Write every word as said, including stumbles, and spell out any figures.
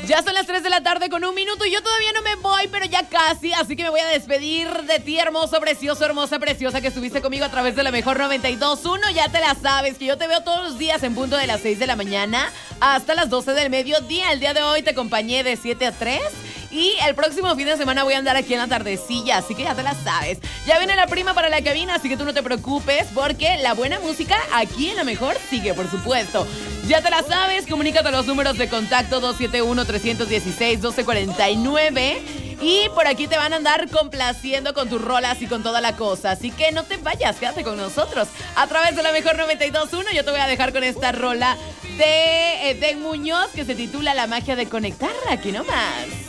Ya son las tres de la tarde con un minuto y yo todavía no me voy, pero ya casi, así que me voy a despedir de ti, hermoso, precioso, hermosa, preciosa, que estuviste conmigo a través de la mejor noventa y dos punto uno. Ya te la sabes, que yo te veo todos los días en punto de las seis de la mañana hasta las doce del mediodía. El día de hoy te acompañé de siete a tres. Y el próximo fin de semana voy a andar aquí en la tardecilla, así que ya te la sabes. Ya viene la prima para la cabina, así que tú no te preocupes, porque la buena música aquí en la mejor sigue, por supuesto. Ya te la sabes, comunícate a los números de contacto dos siete uno, tres uno seis, uno dos cuatro nueve. Y por aquí te van a andar complaciendo con tus rolas y con toda la cosa. Así que no te vayas, quédate con nosotros. A través de la mejor noventa y dos punto uno, yo te voy a dejar con esta rola de Eden Muñoz que se titula La magia de conectar. Aquí nomás.